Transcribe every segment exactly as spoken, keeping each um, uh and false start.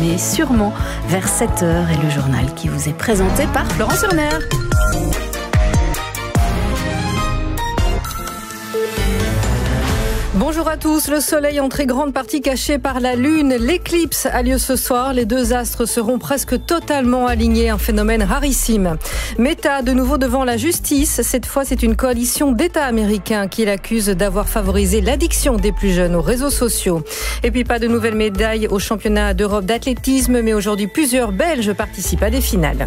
arriver sûrement vers sept heures et le journal qui vous est présenté par Florence Urner. Bonjour à tous. Le soleil en très grande partie caché par la lune. L'éclipse a lieu ce soir. Les deux astres seront presque totalement alignés. Un phénomène rarissime. Meta, de nouveau devant la justice. Cette fois, c'est une coalition d'États américains qui l'accuse d'avoir favorisé l'addiction des plus jeunes aux réseaux sociaux. Et puis, pas de nouvelles médailles au championnat d'Europe d'athlétisme. Mais aujourd'hui, plusieurs Belges participent à des finales.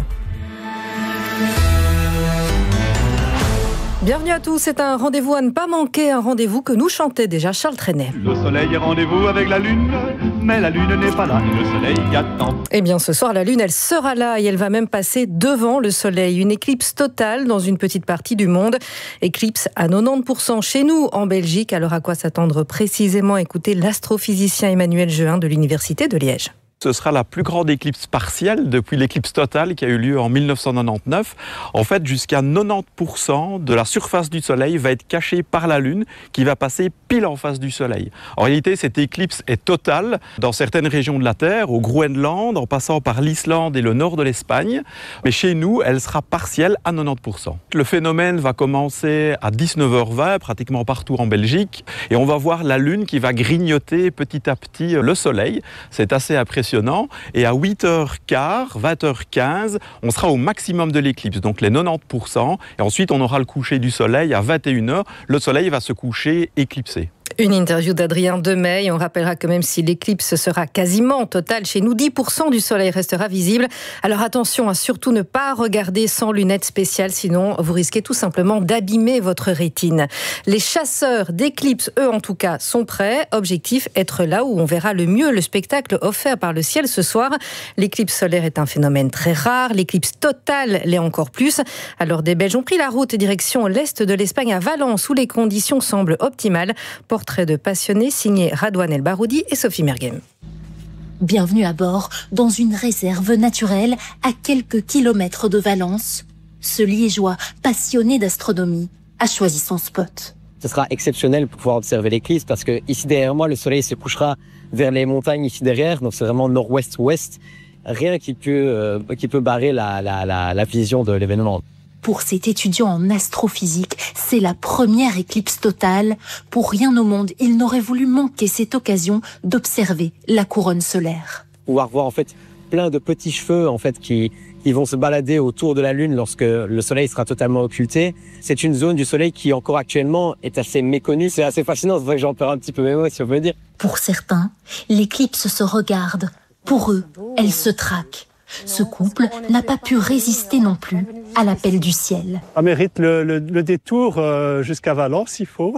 Bienvenue à tous, c'est un rendez-vous à ne pas manquer, un rendez-vous que nous chantait déjà Charles Trenet. Le soleil est rendez-vous avec la lune, mais la lune n'est pas là, et le soleil attend. Eh bien ce soir, la lune, elle sera là et elle va même passer devant le soleil. Une éclipse totale dans une petite partie du monde. Éclipse à quatre-vingt-dix pour cent chez nous, en Belgique. Alors à quoi s'attendre précisément? Écoutez l'astrophysicien Emmanuel Jehin de l'Université de Liège. Ce sera la plus grande éclipse partielle depuis l'éclipse totale qui a eu lieu en mille neuf cent quatre-vingt-dix-neuf. En fait, jusqu'à quatre-vingt-dix pour cent de la surface du Soleil va être cachée par la Lune qui va passer pile en face du Soleil. En réalité, cette éclipse est totale dans certaines régions de la Terre, au Groenland, en passant par l'Islande et le nord de l'Espagne. Mais chez nous, elle sera partielle à quatre-vingt-dix pour cent. Le phénomène va commencer à dix-neuf heures vingt, pratiquement partout en Belgique. Et on va voir la Lune qui va grignoter petit à petit le Soleil. C'est assez impressionnant. Et à huit heures quinze, vingt heures quinze, on sera au maximum de l'éclipse, donc les quatre-vingt-dix pour cent. Et ensuite, on aura le coucher du soleil à vingt et une heures. Le soleil va se coucher éclipsé. Une interview d'Adrien Demey. On rappellera que même si l'éclipse sera quasiment totale chez nous, dix pour cent du soleil restera visible. Alors attention à surtout ne pas regarder sans lunettes spéciales, sinon vous risquez tout simplement d'abîmer votre rétine. Les chasseurs d'éclipses, eux en tout cas, sont prêts. Objectif, être là où on verra le mieux le spectacle offert par le ciel ce soir. L'éclipse solaire est un phénomène très rare. L'éclipse totale l'est encore plus. Alors des Belges ont pris la route direction l'est de l'Espagne à Valence où les conditions semblent optimales. Portrait de passionnés signé Radouane El Baroudi et Sophie Merghem. Bienvenue à bord, dans une réserve naturelle à quelques kilomètres de Valence. Ce Liégeois, passionné d'astronomie, a choisi son spot. Ce sera exceptionnel pour pouvoir observer l'éclipse parce que ici derrière moi, le soleil se couchera vers les montagnes ici derrière, donc c'est vraiment nord-ouest-ouest. Rien qui peut, euh, qui peut barrer la, la, la, la vision de l'événement. Pour cet étudiant en astrophysique, c'est la première éclipse totale. Pour rien au monde, il n'aurait voulu manquer cette occasion d'observer la couronne solaire. Pouvoir voir en fait plein de petits cheveux en fait qui, qui vont se balader autour de la Lune lorsque le Soleil sera totalement occulté. C'est une zone du Soleil qui encore actuellement est assez méconnue. C'est assez fascinant, c'est vrai que j'en perds un petit peu mes mots si on peut dire. Pour certains, l'éclipse se regarde. Pour eux, elle se traque. Ce couple n'a pas pu résister non plus à l'appel du ciel. Ça mérite le, le, le détour euh, jusqu'à Valence, s'il faut.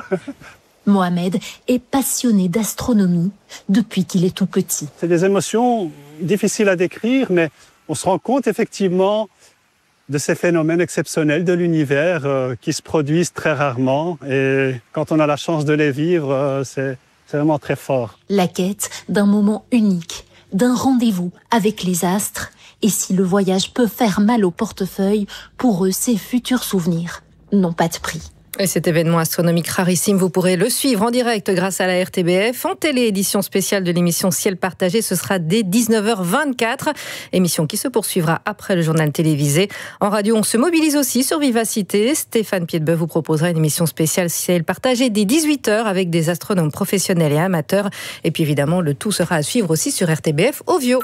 Mohamed est passionné d'astronomie depuis qu'il est tout petit. C'est des émotions difficiles à décrire, mais on se rend compte effectivement de ces phénomènes exceptionnels de l'univers euh, qui se produisent très rarement. Et quand on a la chance de les vivre, euh, c'est, c'est vraiment très fort. La quête d'un moment unique, d'un rendez-vous avec les astres. Et si le voyage peut faire mal au portefeuille, pour eux, ces futurs souvenirs n'ont pas de prix. Et cet événement astronomique rarissime, vous pourrez le suivre en direct grâce à la R T B F. En télé-édition spéciale de l'émission Ciel partagé, ce sera dès dix-neuf heures vingt-quatre. Émission qui se poursuivra après le journal télévisé. En radio, on se mobilise aussi sur Vivacité. Stéphane Piedboeuf vous proposera une émission spéciale Ciel partagé dès dix-huit heures avec des astronomes professionnels et amateurs. Et puis évidemment, le tout sera à suivre aussi sur R T B F Ovio.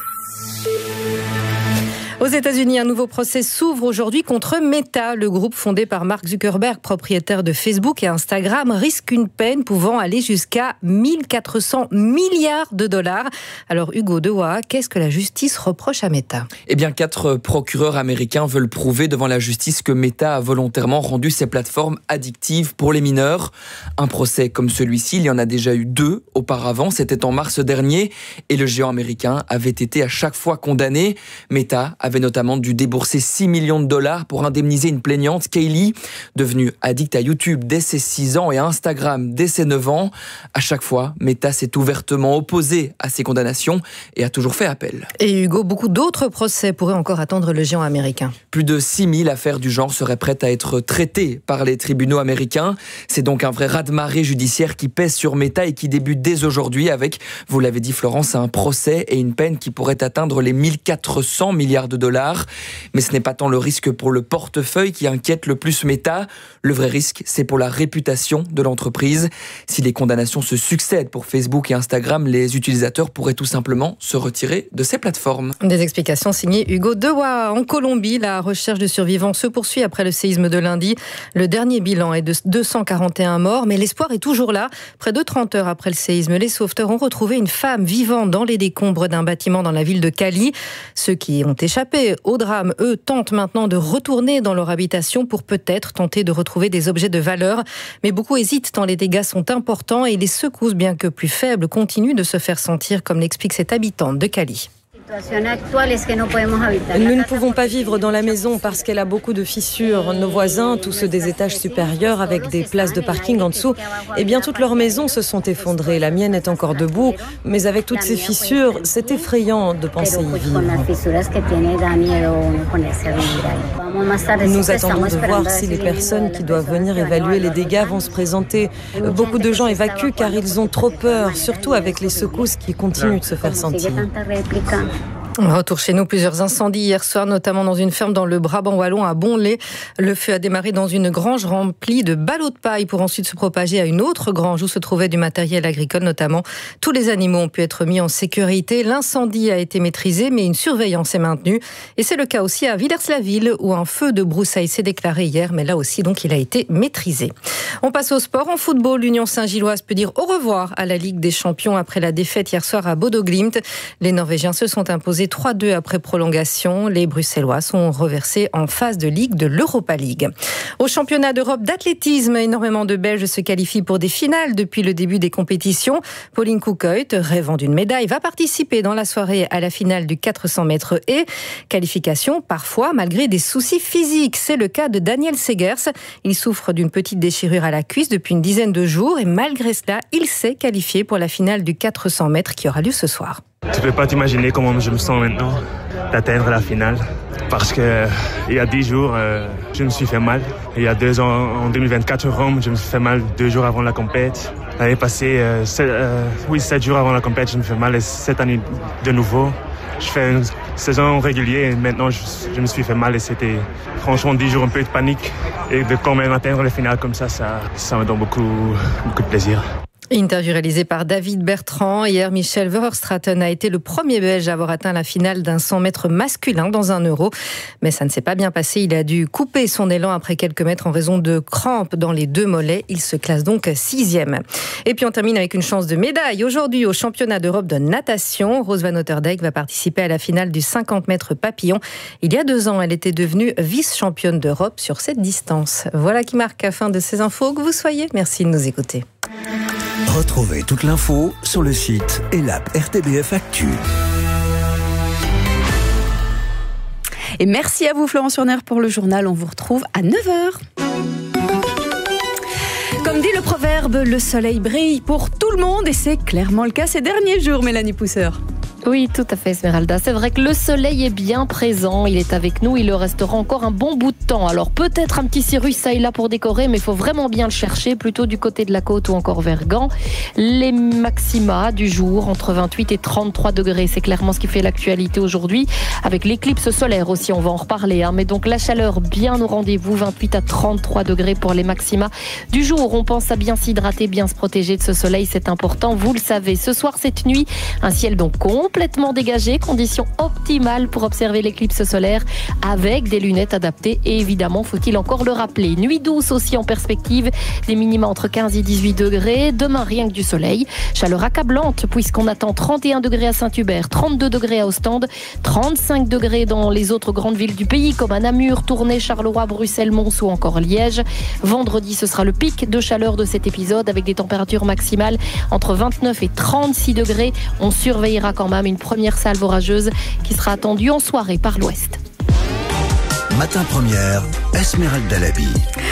Aux États-Unis, un nouveau procès s'ouvre aujourd'hui contre Meta. Le groupe fondé par Mark Zuckerberg, propriétaire de Facebook et Instagram, risque une peine pouvant aller jusqu'à mille quatre cents milliards de dollars. Alors Hugo Dewa, qu'est-ce que la justice reproche à Meta ? Eh bien, quatre procureurs américains veulent prouver devant la justice que Meta a volontairement rendu ses plateformes addictives pour les mineurs. Un procès comme celui-ci, il y en a déjà eu deux auparavant. C'était en mars dernier et le géant américain avait été à chaque fois condamné. Meta avait notamment dû débourser six millions de dollars pour indemniser une plaignante, Kaylee, devenue addict à YouTube dès ses six ans et à Instagram dès ses neuf ans. À chaque fois, Meta s'est ouvertement opposé à ces condamnations et a toujours fait appel. Et Hugo, beaucoup d'autres procès pourraient encore attendre le géant américain. Plus de six mille affaires du genre seraient prêtes à être traitées par les tribunaux américains. C'est donc un vrai raz-de-marée judiciaire qui pèse sur Meta et qui débute dès aujourd'hui avec, vous l'avez dit Florence, un procès et une peine qui pourrait atteindre les mille quatre cents milliards de dollars. Mais ce n'est pas tant le risque pour le portefeuille qui inquiète le plus Meta. Le vrai risque, c'est pour la réputation de l'entreprise. Si les condamnations se succèdent pour Facebook et Instagram, les utilisateurs pourraient tout simplement se retirer de ces plateformes. Des explications signées Hugo Dewa. En Colombie, la recherche de survivants se poursuit après le séisme de lundi. Le dernier bilan est de deux cent quarante et un morts, mais l'espoir est toujours là. Près de trente heures après le séisme, les sauveteurs ont retrouvé une femme vivante dans les décombres d'un bâtiment dans la ville de Cali. Ceux qui ont échappé au drame, eux, tentent maintenant de retourner dans leur habitation pour peut-être tenter de retrouver des objets de valeur. Mais beaucoup hésitent tant les dégâts sont importants et les secousses, bien que plus faibles, continuent de se faire sentir, comme l'explique cette habitante de Cali. Nous ne pouvons pas vivre dans la maison parce qu'elle a beaucoup de fissures. Nos voisins, tous ceux des étages supérieurs avec des places de parking en dessous, eh bien toutes leurs maisons se sont effondrées. La mienne est encore debout, mais avec toutes ces fissures, c'est effrayant de penser y vivre. Nous attendons de voir si les personnes qui doivent venir évaluer les dégâts vont se présenter. Beaucoup de gens évacuent car ils ont trop peur, surtout avec les secousses qui continuent de se faire sentir. Retour chez nous, plusieurs incendies hier soir, notamment dans une ferme dans le Brabant wallon à Bonlé. Le feu a démarré dans une grange remplie de ballots de paille pour ensuite se propager à une autre grange où se trouvait du matériel agricole notamment. Tous les animaux ont pu être mis en sécurité. L'incendie a été maîtrisé, mais une surveillance est maintenue. Et c'est le cas aussi à Villers-la-Ville où un feu de broussailles s'est déclaré hier, mais là aussi donc il a été maîtrisé. On passe au sport. En football, l'Union Saint-Gilloise peut dire au revoir à la Ligue des Champions après la défaite hier soir à Bodo Glimt. Les Norvégiens se sont imposés trois deux après prolongation. Les Bruxellois sont reversés en phase de Ligue de l'Europa League. Au championnat d'Europe d'athlétisme, énormément de Belges se qualifient pour des finales depuis le début des compétitions. Pauline Couckoit, rêvant d'une médaille, va participer dans la soirée à la finale du quatre cents mètres et qualification parfois malgré des soucis physiques. C'est le cas de Daniel Segers. Il souffre d'une petite déchirure à la cuisse depuis une dizaine de jours et malgré cela, il s'est qualifié pour la finale du quatre cents mètres qui aura lieu ce soir. Tu peux pas t'imaginer comment je me sens maintenant d'atteindre la finale. Parce que il y a dix jours, euh, je me suis fait mal. Il y a deux ans, en deux mille vingt-quatre, Rome, je me suis fait mal deux jours avant la compète. L'année passée, euh, sept, euh, oui, sept jours avant la compète, je me fais mal. Et cette année, de nouveau, je fais une saison régulière et maintenant, je, je me suis fait mal. Et c'était franchement dix jours un peu de panique. Et de quand même atteindre la finale comme ça, ça, ça me donne beaucoup, beaucoup de plaisir. Interview réalisée par David Bertrand. Hier, Michel Verhofstraten a été le premier Belge à avoir atteint la finale d'un cent mètres masculin dans un euro. Mais ça ne s'est pas bien passé. Il a dû couper son élan après quelques mètres en raison de crampes dans les deux mollets. Il se classe donc sixième. Et puis on termine avec une chance de médaille. Aujourd'hui, au championnat d'Europe de natation, Rose Van Otterdijk va participer à la finale du cinquante mètres papillon. Il y a deux ans, elle était devenue vice-championne d'Europe sur cette distance. Voilà qui marque la fin de ces infos. Que vous soyez, merci de nous écouter. Retrouvez toute l'info sur le site et l'app R T B F Actu. Et merci à vous Florence Urner pour le journal. On vous retrouve à neuf heures. Comme dit le proverbe, le soleil brille pour tout le monde et c'est clairement le cas ces derniers jours, Mélanie Pousseur. Oui, tout à fait, Esmeralda. C'est vrai que le soleil est bien présent. Il est avec nous. Il le restera encore un bon bout de temps. Alors, peut-être un petit cirrus ça et là pour décorer, mais il faut vraiment bien le chercher, plutôt du côté de la côte ou encore vers Gand. Les maxima du jour, entre vingt-huit et trente-trois degrés. C'est clairement ce qui fait l'actualité aujourd'hui. Avec l'éclipse solaire aussi, on va en reparler. Hein. Mais donc, la chaleur bien au rendez-vous. vingt-huit à trente-trois degrés pour les maxima du jour. On pense à bien s'hydrater, bien se protéger de ce soleil. C'est important. Vous le savez. Ce soir, cette nuit, un ciel donc complet. Complètement dégagé, conditions optimales pour observer l'éclipse solaire avec des lunettes adaptées et évidemment, faut-il encore le rappeler, nuit douce aussi en perspective, des minima entre quinze et dix-huit degrés, demain rien que du soleil, chaleur accablante puisqu'on attend trente et un degrés à Saint-Hubert, trente-deux degrés à Ostende, trente-cinq degrés dans les autres grandes villes du pays comme à Namur, Tournai, Charleroi, Bruxelles, Mons ou encore Liège. Vendredi, ce sera le pic de chaleur de cet épisode avec des températures maximales entre vingt-neuf et trente-six degrés. On surveillera quand même même une première salve orageuse qui sera attendue en soirée par l'ouest. Matin Première, Esmeralda Labi.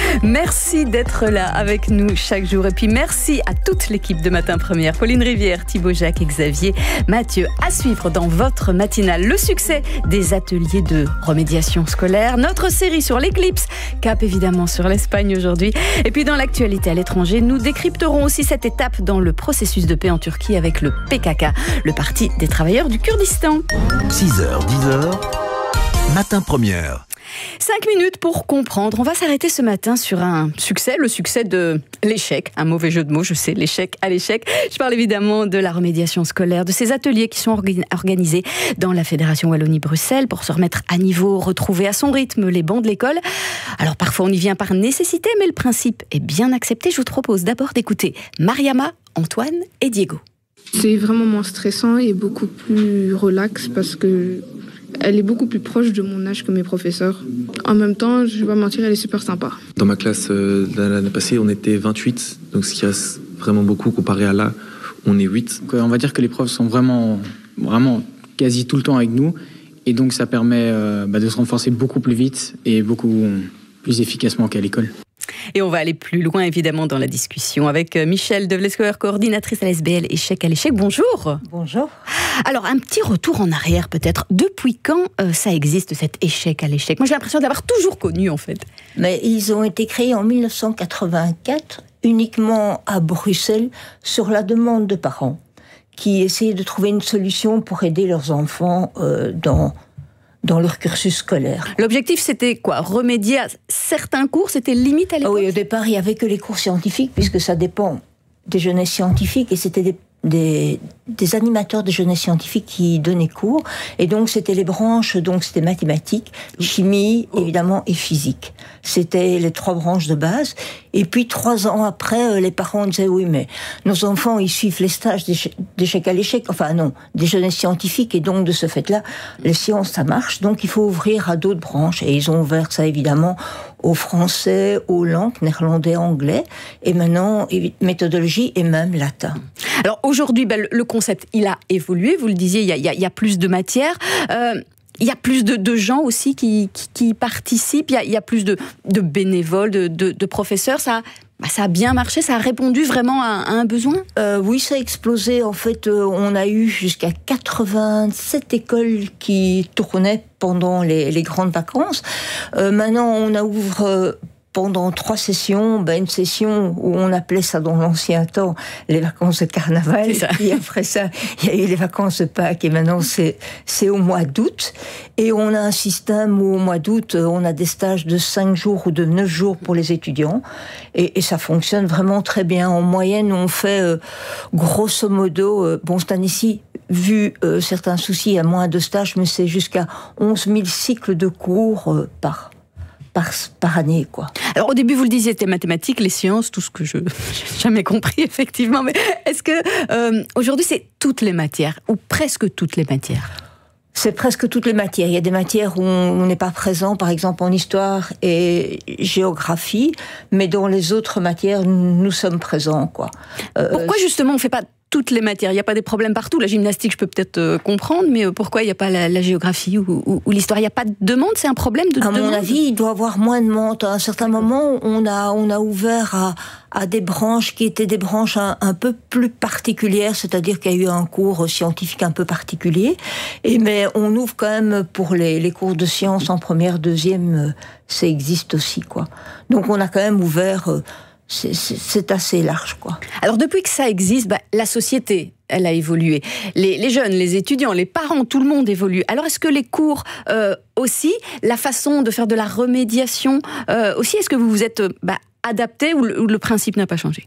Merci d'être là avec nous chaque jour. Et puis merci à toute l'équipe de Matin Première. Pauline Rivière, Thibaut Jacques et Xavier Mathieu. À suivre dans votre matinale, le succès des ateliers de remédiation scolaire. Notre série sur l'éclipse. Cap évidemment sur l'Espagne aujourd'hui. Et puis dans l'actualité à l'étranger, nous décrypterons aussi cette étape dans le processus de paix en Turquie avec le P K K, le Parti des travailleurs du Kurdistan. six heures, dix heures, Matin Première. Cinq minutes pour comprendre. On va s'arrêter ce matin sur un succès, le succès de l'échec. Un mauvais jeu de mots, je sais, l'échec à l'échec. Je parle évidemment de la remédiation scolaire, de ces ateliers qui sont organisés dans la Fédération Wallonie-Bruxelles pour se remettre à niveau, retrouver à son rythme les bancs de l'école. Alors parfois on y vient par nécessité, mais le principe est bien accepté. Je vous propose d'abord d'écouter Mariama, Antoine et Diego. C'est vraiment moins stressant et beaucoup plus relax parce que elle est beaucoup plus proche de mon âge que mes professeurs. En même temps, je vais pas mentir, elle est super sympa. Dans ma classe euh, l'année passée, on était vingt-huit, donc ce qui reste vraiment beaucoup comparé à là, on est huit. Donc, on va dire que les profs sont vraiment, vraiment quasi tout le temps avec nous, et donc ça permet euh, bah, de se renforcer beaucoup plus vite et beaucoup plus efficacement qu'à l'école. Et on va aller plus loin évidemment dans la discussion avec Michèle Devlescoeur, coordinatrice à l'S B L Échec à l'échec. Bonjour. Bonjour. Alors un petit retour en arrière peut-être. Depuis quand euh, ça existe cet échec à l'échec? Moi j'ai l'impression de l'avoir toujours connu en fait. Mais ils ont été créés en mille neuf cent quatre-vingt-quatre uniquement à Bruxelles sur la demande de parents qui essayaient de trouver une solution pour aider leurs enfants euh, dans... dans leur cursus scolaire. L'objectif, c'était quoi? Remédier à certains cours? C'était limite à l'époque? Oui, au départ, il n'y avait que les cours scientifiques, puisque ça dépend des jeunesses scientifiques, et c'était des, des, des animateurs de jeunesse scientifique qui donnaient cours, et donc c'était les branches, donc c'était mathématiques, chimie, évidemment, et physique. C'était les trois branches de base, et puis trois ans après, les parents disaient, oui, mais nos enfants, ils suivent les stages d'échec à l'échec, enfin non, des jeunesses scientifiques, et donc de ce fait-là, les sciences, ça marche, donc il faut ouvrir à d'autres branches, et ils ont ouvert ça, évidemment, au français, aux langues, néerlandais, anglais, et maintenant, méthodologie et même latin. Alors aujourd'hui, ben, le concept, il a évolué, vous le disiez, il y a, il y a, il y a plus de matière. Euh, il y a plus de, de gens aussi qui, qui, qui participent, il y, a, il y a plus de, de bénévoles, de, de, de professeurs. Ça, bah, ça a bien marché, ça a répondu vraiment à, à un besoin? euh, Oui, ça a explosé. En fait, euh, on a eu jusqu'à quatre-vingt-sept écoles qui tournaient pendant les, les grandes vacances. Euh, maintenant, on a ouvert... Euh, pendant trois sessions, ben une session où on appelait ça dans l'ancien temps les vacances de carnaval, et après ça, il y a eu les vacances de Pâques, et maintenant c'est, c'est au mois d'août, et on a un système où au mois d'août, on a des stages de cinq jours ou de neuf jours pour les étudiants, et, et ça fonctionne vraiment très bien. En moyenne, on fait euh, grosso modo, euh, bon, cette année-ci, vu euh, certains soucis, il y a moins de stages, mais c'est jusqu'à onze mille cycles de cours euh, par Par, par année, quoi. Alors, au début, vous le disiez, c'était mathématiques, les sciences, tout ce que je n'ai jamais compris, effectivement. Mais est-ce que, euh, aujourd'hui, c'est toutes les matières, ou presque toutes les matières? C'est presque toutes les matières. Il y a des matières où on n'est pas présent, par exemple en histoire et géographie, mais dans les autres matières, nous sommes présents, quoi. Euh, Pourquoi, justement, on ne fait pas toutes les matières? Il n'y a pas des problèmes partout. La gymnastique, je peux peut-être euh, comprendre, mais pourquoi il n'y a pas la, la géographie ou, ou, ou l'histoire? Il n'y a pas de demande? C'est un problème de à demande? À mon avis, il doit y avoir moins de monde. À un certain moment, on a, on a ouvert à, à des branches qui étaient des branches un, un peu plus particulières, c'est-à-dire qu'il y a eu un cours scientifique un peu particulier. Et, mais on ouvre quand même pour les, les cours de sciences en première, deuxième, ça existe aussi, quoi. Donc on a quand même ouvert... Euh, C'est, c'est, c'est assez large, quoi. Alors, depuis que ça existe, bah, la société, elle a évolué. Les, les jeunes, les étudiants, les parents, tout le monde évolue. Alors, est-ce que les cours euh, aussi, la façon de faire de la remédiation euh, aussi, est-ce que vous vous êtes bah, adapté ou le, ou le principe n'a pas changé?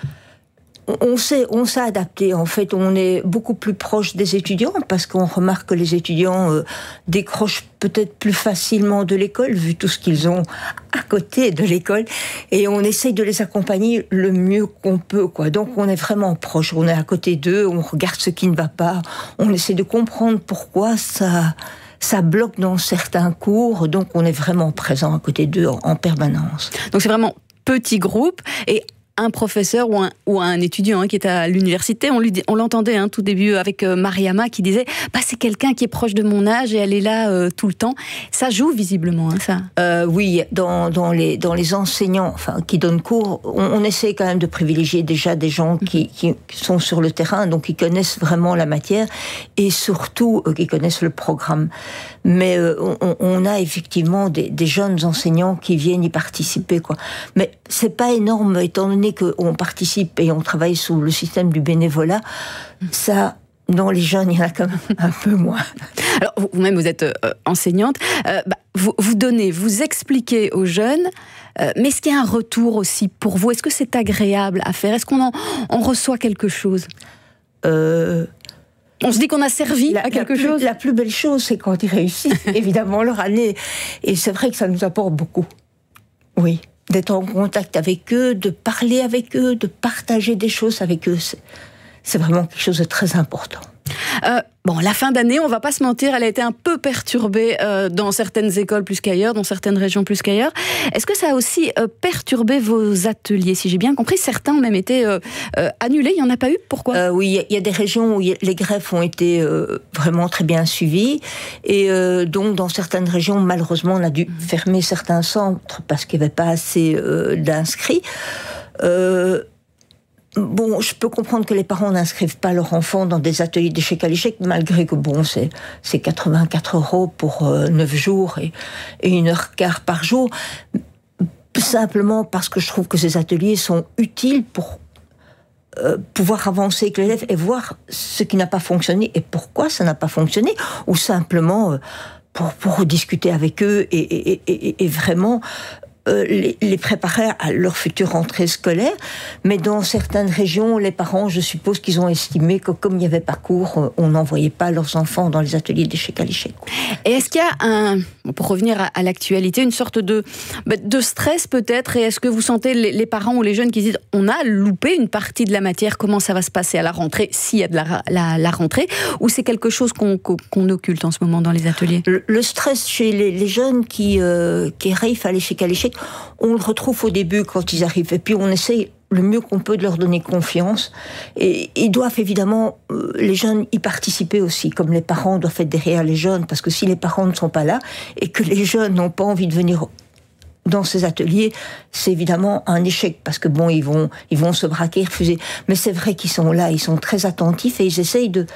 On s'est, on s'est adapté. En fait, on est beaucoup plus proche des étudiants parce qu'on remarque que les étudiants euh, décrochent peut-être plus facilement de l'école, vu tout ce qu'ils ont à côté de l'école. Et on essaye de les accompagner le mieux qu'on peut, quoi. Donc, on est vraiment proche. On est à côté d'eux, on regarde ce qui ne va pas. On essaie de comprendre pourquoi ça... ça bloque dans certains cours. Donc, on est vraiment présent à côté d'eux en, en permanence. Donc, c'est vraiment petit groupe. Et un professeur ou un, ou un étudiant hein, qui est à l'université. On, lui, on l'entendait hein, tout début avec euh, Mariama qui disait bah, c'est quelqu'un qui est proche de mon âge et elle est là euh, tout le temps. Ça joue visiblement, hein, ça. Euh, oui, dans, dans, les, dans les enseignants enfin, qui donnent cours, on, on essaie quand même de privilégier déjà des gens qui, qui sont sur le terrain, donc qui connaissent vraiment la matière et surtout euh, qui connaissent le programme. Mais euh, on, on a effectivement des, des jeunes enseignants qui viennent y participer, quoi. Mais c'est pas énorme, étant donné qu'on participe et on travaille sous le système du bénévolat. Ça, dans les jeunes, il y en a quand même un peu moins. Alors, vous-même, vous êtes euh, enseignante. Euh, bah, vous, vous donnez, vous expliquez aux jeunes, euh, mais est-ce qu'il y a un retour aussi pour vous? Est-ce que c'est agréable à faire? Est-ce qu'on en, on reçoit quelque chose? euh... On se dit qu'on a servi la, à quelque la plus, chose. La plus belle chose, c'est quand ils réussissent, évidemment, leur année. Et c'est vrai que ça nous apporte beaucoup. Oui. D'être en contact avec eux, de parler avec eux, de partager des choses avec eux. C'est, c'est vraiment quelque chose de très important. Euh, bon, la fin d'année, on va pas se mentir, elle a été un peu perturbée euh, dans certaines écoles plus qu'ailleurs, dans certaines régions plus qu'ailleurs. Est-ce que ça a aussi euh, perturbé vos ateliers? Si j'ai bien compris, certains ont même été euh, euh, annulés. Il n'y en a pas eu? Pourquoi? euh, Oui, il y, y a des régions où y a, les greffes ont été euh, vraiment très bien suivies. Et euh, donc, dans certaines régions, malheureusement, on a dû fermer certains centres parce qu'il n'y avait pas assez euh, d'inscrits. Euh, Bon, je peux comprendre que les parents n'inscrivent pas leurs enfants dans des ateliers d'échec à l'échec, malgré que bon, c'est, c'est quatre-vingt-quatre euros pour euh, neuf jours et, et une heure quart par jour. Simplement parce que je trouve que ces ateliers sont utiles pour euh, pouvoir avancer avec l'élève et voir ce qui n'a pas fonctionné et pourquoi ça n'a pas fonctionné, ou simplement euh, pour, pour discuter avec eux et, et, et, et vraiment... Euh, les, les préparer à leur future rentrée scolaire, mais dans certaines régions, les parents, je suppose qu'ils ont estimé que comme il y avait pas cours, on n'envoyait pas leurs enfants dans les ateliers d'échec à l'échec. Et est-ce qu'il y a un, pour revenir à, à l'actualité, une sorte de, de stress peut-être, et est-ce que vous sentez les, les parents ou les jeunes qui disent on a loupé une partie de la matière, comment ça va se passer à la rentrée, s'il y a de la, la, la rentrée, ou c'est quelque chose qu'on, qu'on occulte en ce moment dans les ateliers? Le, le stress chez les, les jeunes qui, euh, qui arrivent à l'échec à l'échec, on le retrouve au début quand ils arrivent, et puis on essaye le mieux qu'on peut de leur donner confiance, et ils doivent évidemment, euh, les jeunes, y participer aussi, comme les parents doivent être derrière les jeunes, parce que si les parents ne sont pas là, et que les jeunes n'ont pas envie de venir dans ces ateliers, c'est évidemment un échec, parce que bon, ils vont, ils vont se braquer, refuser, mais c'est vrai qu'ils sont là, ils sont très attentifs, et ils essayent de,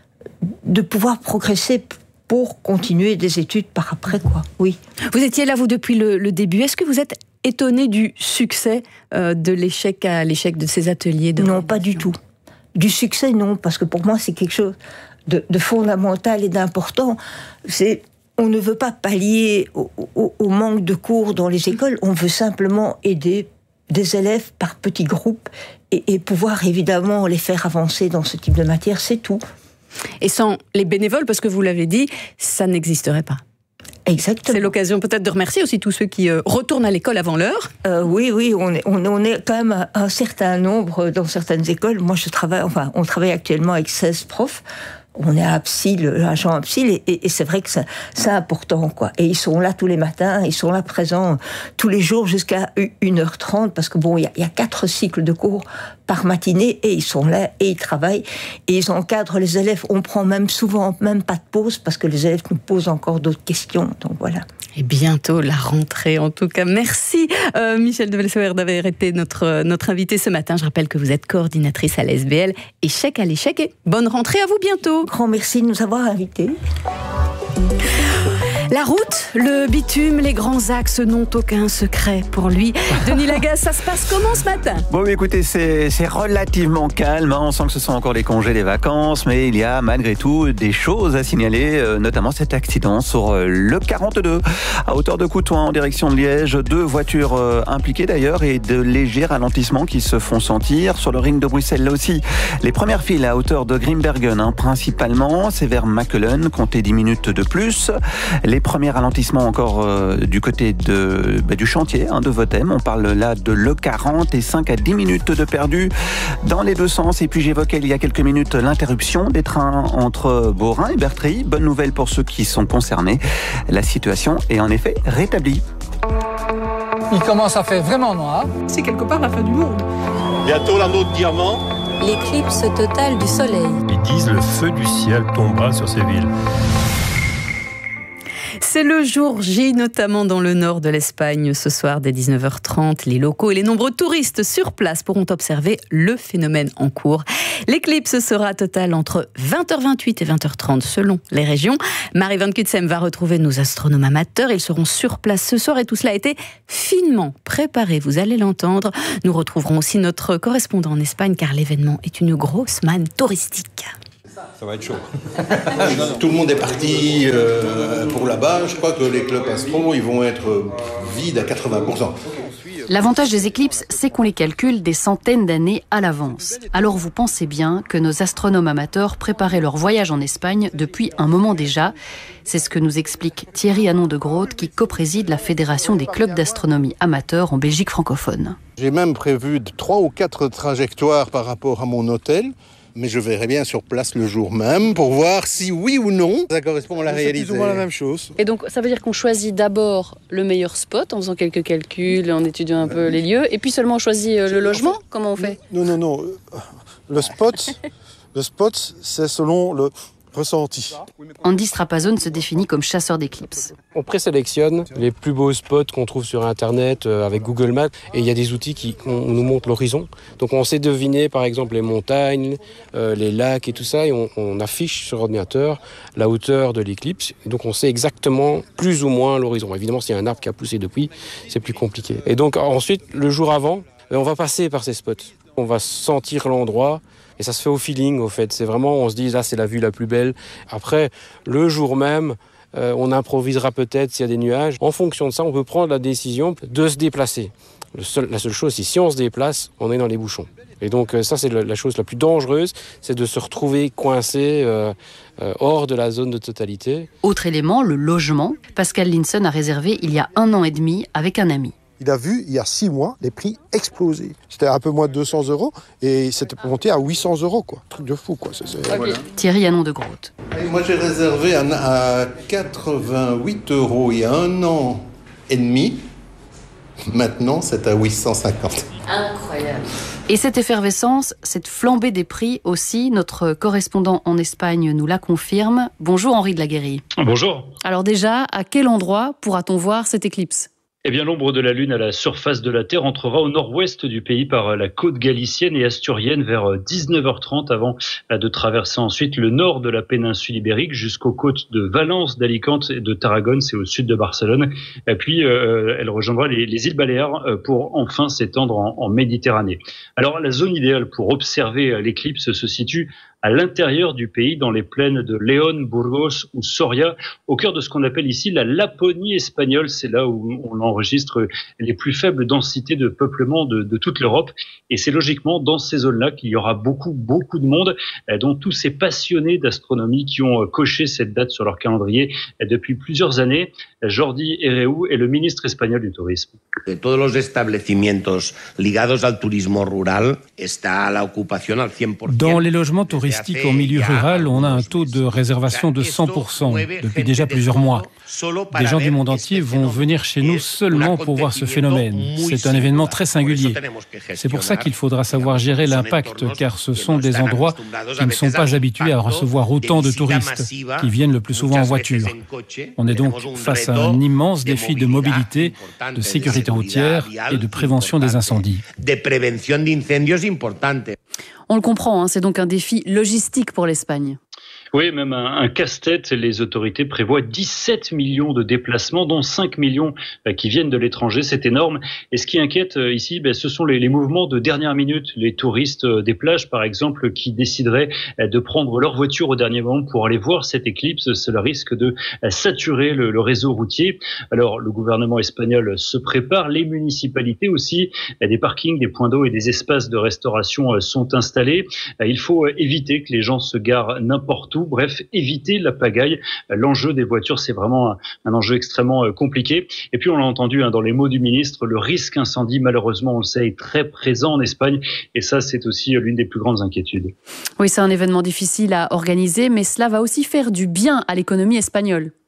de pouvoir progresser pour continuer des études par après, quoi. Oui. Vous étiez là, vous, depuis le, le début. Est-ce que vous êtes étonné du succès euh, de l'échec à l'échec de ces ateliers de Non, pas du tout. Du succès, non, parce que pour moi, c'est quelque chose de, de fondamental et d'important. C'est, on ne veut pas pallier au, au, au manque de cours dans les écoles, on veut simplement aider des élèves par petits groupes et, et pouvoir évidemment les faire avancer dans ce type de matière, c'est tout. Et sans les bénévoles, parce que vous l'avez dit, ça n'existerait pas. Exactement. C'est l'occasion peut-être de remercier aussi tous ceux qui euh, retournent à l'école avant l'heure. Euh, oui, oui, on est, on, on est quand même un, un certain nombre dans certaines écoles. Moi, je travaille, enfin, on travaille actuellement avec seize profs. On est à Absil, l'agent Absil, et, et, et c'est vrai que c'est, c'est important, quoi. Et ils sont là tous les matins, ils sont là présents tous les jours jusqu'à une heure trente, parce que bon, il y, y a quatre cycles de cours par matinée, et ils sont là, et ils travaillent, et ils encadrent les élèves. On prend même souvent même pas de pause, parce que les élèves nous posent encore d'autres questions, donc voilà. Et bientôt la rentrée, en tout cas. Merci euh, Michèle de Velsauer d'avoir été notre, notre invitée ce matin. Je rappelle que vous êtes coordinatrice à l'A S B L Échec à l'échec, et bonne rentrée à vous bientôt. Grand merci de nous avoir invités. La route, le bitume, les grands axes n'ont aucun secret pour lui. Denis Lagasse, ça se passe comment ce matin? Bon, écoutez, c'est, c'est relativement calme. Hein. On sent que ce sont encore les congés, les vacances, mais il y a malgré tout des choses à signaler, euh, notamment cet accident sur euh, le quarante-deux, à hauteur de Coutouin, en direction de Liège. Deux voitures euh, impliquées d'ailleurs, et de légers ralentissements qui se font sentir. Sur le ring de Bruxelles, là aussi, les premières files à hauteur de Grimbergen, hein, principalement. C'est vers Makelen, comptez dix minutes de plus. Les premiers ralentissements encore euh, du côté de, bah, du chantier hein, de Votem. On parle là de l'E quarante et cinq à dix minutes de perdu dans les deux sens. Et puis j'évoquais il y a quelques minutes l'interruption des trains entre Beaurain et Bertry. Bonne nouvelle pour ceux qui sont concernés. La situation est en effet rétablie. Il commence à faire vraiment noir. C'est quelque part la fin du monde. Bientôt l'anneau de diamant. L'éclipse totale du soleil. Ils disent le feu du ciel tombera sur ces villes. C'est le jour J, notamment dans le nord de l'Espagne. Ce soir, dès dix-neuf heures trente, les locaux et les nombreux touristes sur place pourront observer le phénomène en cours. L'éclipse sera totale entre vingt heures vingt-huit et vingt heures trente, selon les régions. Marie Van Kutsem va retrouver nos astronomes amateurs. Ils seront sur place ce soir et tout cela a été finement préparé. Vous allez l'entendre. Nous retrouverons aussi notre correspondant en Espagne, car l'événement est une grosse manne touristique. Ça va être chaud. Tout le monde est parti euh, pour là-bas. Je crois que les clubs astro, ils vont être vides à quatre-vingts pour cent. L'avantage des éclipses, c'est qu'on les calcule des centaines d'années à l'avance. Alors vous pensez bien que nos astronomes amateurs préparaient leur voyage en Espagne depuis un moment déjà. C'est ce que nous explique Thierry Hanon de Groot, qui co-préside la Fédération des clubs d'astronomie amateurs en Belgique francophone. J'ai même prévu trois ou quatre trajectoires par rapport à mon hôtel. Mais je verrai bien sur place le jour même pour voir si oui ou non ça correspond à la réalité. C'est plus ou moins la même chose. Et donc ça veut dire qu'on choisit d'abord le meilleur spot en faisant quelques calculs, en étudiant un peu les lieux, et puis seulement on choisit le logement. Comment on fait? Non, non, non. Le spot, le spot, c'est selon le ressenti. Andy Strapazone se définit comme chasseur d'éclipses. On présélectionne les plus beaux spots qu'on trouve sur Internet euh, avec Google Maps, et il y a des outils qui on, on nous montrent l'horizon. Donc on sait deviner par exemple les montagnes, euh, les lacs et tout ça, et on, on affiche sur ordinateur la hauteur de l'éclipse. Donc on sait exactement plus ou moins l'horizon. Évidemment, s'il y a un arbre qui a poussé depuis, c'est plus compliqué. Et donc ensuite, le jour avant, on va passer par ces spots. On va sentir l'endroit. Et ça se fait au feeling, au fait. C'est vraiment, on se dit, là, c'est la vue la plus belle. Après, le jour même, euh, on improvisera peut-être s'il y a des nuages. En fonction de ça, on peut prendre la décision de se déplacer. Le seul, la seule chose, c'est si on se déplace, on est dans les bouchons. Et donc, ça, c'est la chose la plus dangereuse, c'est de se retrouver coincé euh, euh, hors de la zone de totalité. Autre élément, le logement. Pascal Linson a réservé il y a un an et demi avec un ami. Il a vu, il y a six mois, les prix exploser. C'était un peu moins de deux cents euros et c'était monté à huit cents euros, quoi. Truc de fou, quoi. C'est, c'est... Okay. Thierry Hanon de Groot. Et moi, j'ai réservé à quatre-vingt-huit euros il y a un an et demi. Maintenant, c'est à huit cent cinquante. Incroyable. Et cette effervescence, cette flambée des prix aussi, notre correspondant en Espagne nous la confirme. Bonjour Henri de la Guérie. Bonjour. Alors déjà, à quel endroit pourra-t-on voir cette éclipse ? Eh bien, l'ombre de la Lune à la surface de la Terre entrera au nord-ouest du pays par la côte galicienne et asturienne vers dix-neuf heures trente avant de traverser ensuite le nord de la péninsule ibérique jusqu'aux côtes de Valence, d'Alicante et de Tarragone, c'est au sud de Barcelone. Et puis, euh, elle rejoindra les, les îles Baléares pour enfin s'étendre en, en Méditerranée. Alors, la zone idéale pour observer l'éclipse se situe à l'intérieur du pays, dans les plaines de Léon, Burgos ou Soria, au cœur de ce qu'on appelle ici la Laponie espagnole. C'est là où on enregistre les plus faibles densités de peuplement de, de toute l'Europe. Et c'est logiquement dans ces zones-là qu'il y aura beaucoup, beaucoup de monde, dont tous ces passionnés d'astronomie qui ont coché cette date sur leur calendrier depuis plusieurs années. Jordi Hereu est le ministre espagnol du tourisme. De todos los establecimientos ligados al turismo rural está la ocupación al cien por ciento. Dans les logements touristiques en milieu rural, on a un taux de réservation de cent pour cent depuis déjà plusieurs mois. Des gens du monde entier vont venir chez nous seulement pour voir ce phénomène. C'est un événement très singulier. C'est pour ça qu'il faudra savoir gérer l'impact, car ce sont des endroits qui ne sont pas habitués à recevoir autant de touristes, qui viennent le plus souvent en voiture. On est donc face à un immense défi de mobilité, de sécurité routière et de prévention des incendies. On le comprend, hein, c'est donc un défi logistique pour l'Espagne. Oui, même un, un casse-tête. Les autorités prévoient dix-sept millions de déplacements, dont cinq millions qui viennent de l'étranger. C'est énorme. Et ce qui inquiète ici, ben, ce sont les, les mouvements de dernière minute. Les touristes des plages, par exemple, qui décideraient de prendre leur voiture au dernier moment pour aller voir cette éclipse. Cela risque de saturer le, le réseau routier. Alors, le gouvernement espagnol se prépare. Les municipalités aussi. Des parkings, des points d'eau et des espaces de restauration sont installés. Il faut éviter que les gens se garent n'importe où. Bref, éviter la pagaille. L'enjeu des voitures, c'est vraiment un, un enjeu extrêmement compliqué. Et puis, on l'a entendu hein, dans les mots du ministre, le risque incendie, malheureusement, on le sait, est très présent en Espagne. Et ça, c'est aussi l'une des plus grandes inquiétudes. Oui, c'est un événement difficile à organiser, mais cela va aussi faire du bien à l'économie espagnole.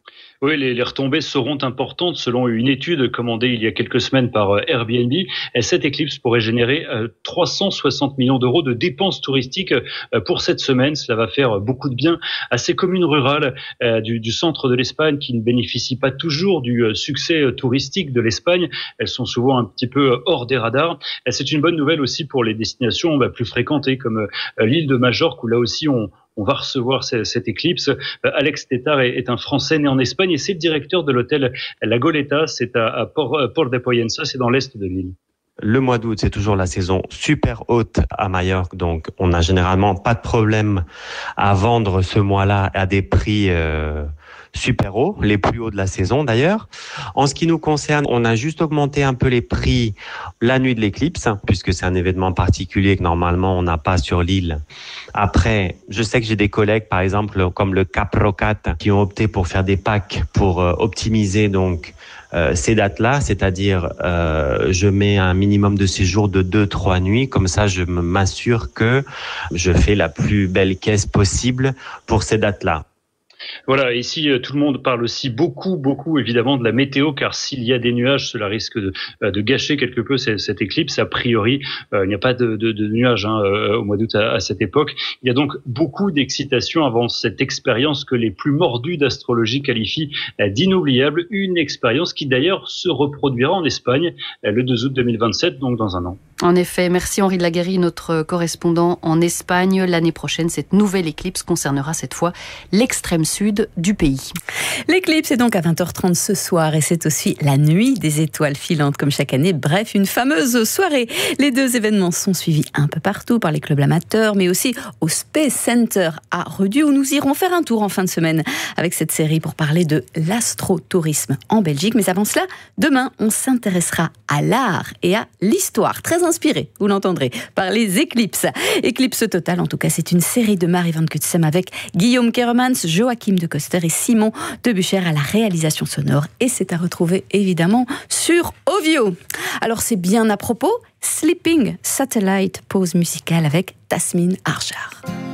Oui, les, les retombées seront importantes selon une étude commandée il y a quelques semaines par Airbnb. Et cette éclipse pourrait générer euh, trois cent soixante millions d'euros de dépenses touristiques euh, pour cette semaine. Cela va faire beaucoup de bien à ces communes rurales euh, du, du centre de l'Espagne qui ne bénéficient pas toujours du euh, succès euh, touristique de l'Espagne. Elles sont souvent un petit peu hors des radars. Et c'est une bonne nouvelle aussi pour les destinations bah, plus fréquentées comme euh, l'île de Majorque où là aussi on On va recevoir cette éclipse. Alex Tétard est un Français né en Espagne et c'est le directeur de l'hôtel La Goleta. C'est à Port, Port de Poyensa, c'est dans l'est de l'île. Le mois d'août, c'est toujours la saison super haute à Majorque, donc on n'a généralement pas de problème à vendre ce mois-là à des prix euh, super hauts, les plus hauts de la saison d'ailleurs. En ce qui nous concerne, on a juste augmenté un peu les prix la nuit de l'éclipse, puisque c'est un événement particulier que normalement on n'a pas sur l'île. Après, je sais que j'ai des collègues, par exemple, comme le Cap Rocat, qui ont opté pour faire des packs pour euh, optimiser donc Euh, ces dates-là, c'est-à-dire euh, je mets un minimum de séjour de deux, trois nuits, comme ça je m'assure que je fais la plus belle caisse possible pour ces dates-là. Voilà, ici tout le monde parle aussi beaucoup, beaucoup évidemment de la météo, car s'il y a des nuages, cela risque de, de gâcher quelque peu cette, cette éclipse. A priori, euh, il n'y a pas de, de, de nuages hein, euh, au mois d'août à, à cette époque. Il y a donc beaucoup d'excitation avant cette expérience que les plus mordus d'astrologie qualifient d'inoubliable. Une expérience qui d'ailleurs se reproduira en Espagne le deux août deux mille vingt-sept, donc dans un an. En effet, merci Henri de la Guérie, notre correspondant en Espagne. L'année prochaine, cette nouvelle éclipse concernera cette fois l'extrême sud du pays. L'éclipse est donc à vingt heures trente ce soir et c'est aussi la nuit des étoiles filantes comme chaque année. Bref, une fameuse soirée. Les deux événements sont suivis un peu partout par les clubs amateurs, mais aussi au Space Center à Redu où nous irons faire un tour en fin de semaine avec cette série pour parler de l'astrotourisme en Belgique. Mais avant cela, demain, on s'intéressera à l'art et à l'histoire. Très inspiré, vous l'entendrez, par les éclipses. Éclipse totale, en tout cas, c'est une série de Marie Van Kutsem avec Guillaume Keremans, Joachim de Coster et Simon Debucher à la réalisation sonore. Et c'est à retrouver évidemment sur Ovio. Alors c'est bien à propos, Sleeping Satellite, pause musicale avec Tasmin Arjar.